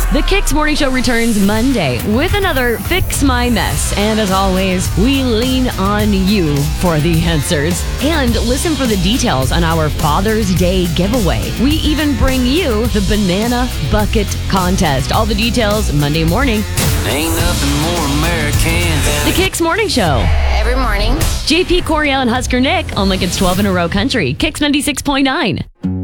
The Kicks Morning Show returns Monday with another Fix My Mess. And as always, we lean on you for the answers. And listen for the details on our Father's Day giveaway. We even bring you the Banana Bucket Contest. All the details Monday morning. Ain't nothing more American than The Kicks Morning Show. Every morning. JP Coriel and Husker Nick on Lincoln's 12 in a Row Country. Kicks 96.9.